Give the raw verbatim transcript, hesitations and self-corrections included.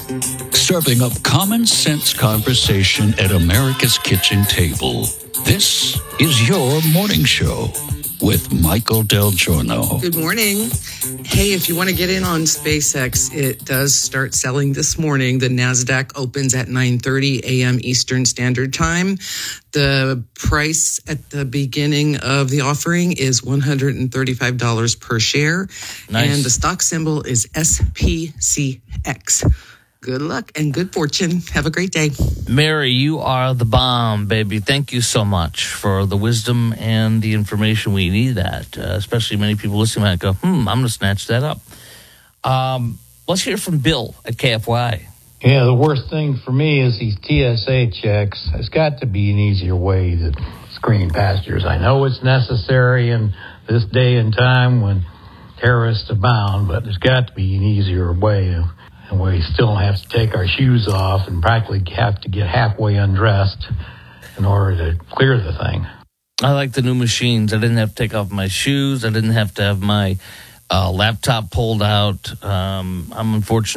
Serving up common sense conversation at America's kitchen table. This is your morning show with Michael Del Giorno. Good morning. Hey, if you want to get in on SpaceX, it does start selling this morning. The NASDAQ opens at nine thirty a.m. Eastern Standard Time. The price at the beginning of the offering is one hundred thirty-five dollars per share. Nice. And the stock symbol is S P C X. Good luck and good fortune. Have a great day. Mary, you are the bomb, baby. Thank you so much for the wisdom and the information we need that, uh, especially many people listening might go, hmm, I'm going to snatch that up. Um, let's hear from Bill at K F Y. Yeah, the worst thing for me is these T S A checks. There's got to be an easier way to screen passengers. I know it's necessary in this day and time when terrorists abound, but there's got to be an easier way. And we still have to take our shoes off and practically have to get halfway undressed in order to clear the thing. I like the new machines. I didn't have to take off my shoes. I didn't have to have my uh, laptop pulled out. Um, I'm unfortunate.